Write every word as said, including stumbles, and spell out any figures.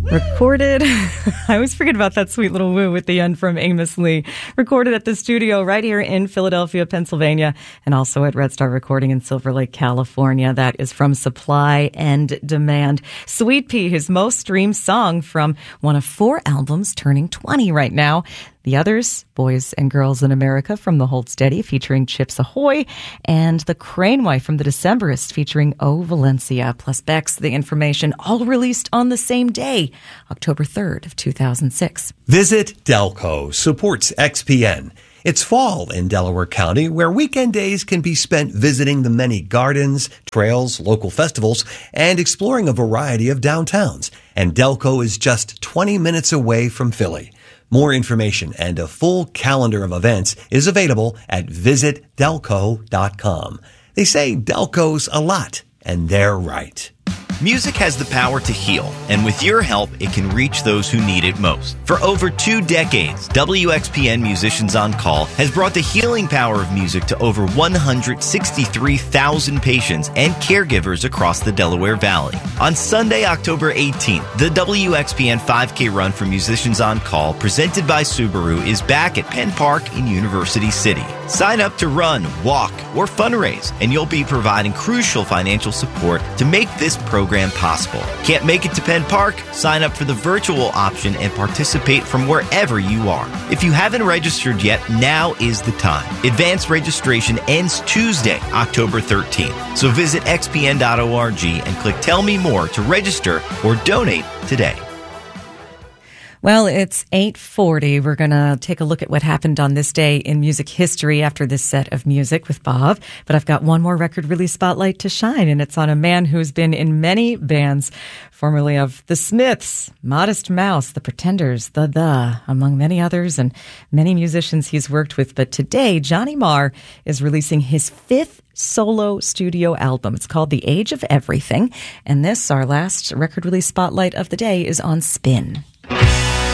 Recorded, I always forget about that sweet little woo at the end from Amos Lee. Recorded at the studio right here in Philadelphia, Pennsylvania, and also at Red Star Recording in Silver Lake, California. That is from Supply and Demand. Sweet Pea, his most streamed song from one of four albums turning twenty right now. The others, Boys and Girls in America from the Hold Steady featuring Chips Ahoy, and The Crane Wife from the Decemberists featuring O Valencia, plus Beck's The Information, all released on the same day, October third of two thousand six. Visit Delco supports X P N. It's fall in Delaware County, where weekend days can be spent visiting the many gardens, trails, local festivals, and exploring a variety of downtowns. And Delco is just twenty minutes away from Philly. More information and a full calendar of events is available at visit delco dot com. They say Delco's a lot, and they're right. Music has the power to heal, and with your help, it can reach those who need it most. For over two decades, W X P N Musicians on Call has brought the healing power of music to over one hundred sixty-three thousand patients and caregivers across the Delaware Valley. On Sunday, October eighteenth, the W X P N five K Run for Musicians on Call, presented by Subaru, is back at Penn Park in University City. Sign up to run, walk, or fundraise, and you'll be providing crucial financial support to make this program possible. Can't make it to Penn Park? Sign up for the virtual option and participate from wherever you are. If you haven't registered yet, now is the time. Advanced registration ends Tuesday, October thirteenth. So visit x p n dot org and click Tell Me More to register or donate today. Well, it's eight forty. We're going to take a look at what happened on this day in music history after this set of music with Bob. But I've got one more record release spotlight to shine, and it's on a man who's been in many bands, formerly of The Smiths, Modest Mouse, The Pretenders, The The, among many others, and many musicians he's worked with. But today, Johnny Marr is releasing his fifth solo studio album. It's called The Age of Everything. And this, our last record release spotlight of the day, is on Spin.